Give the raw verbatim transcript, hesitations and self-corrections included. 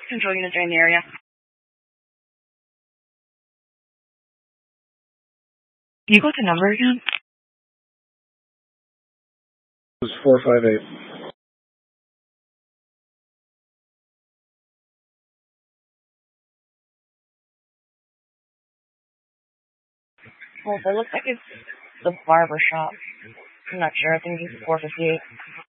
Control units are in the area. Can you go with the number again? It was four five eight. Well, it looks like it's the barber shop. I'm not sure. I think it's four fifty-eight.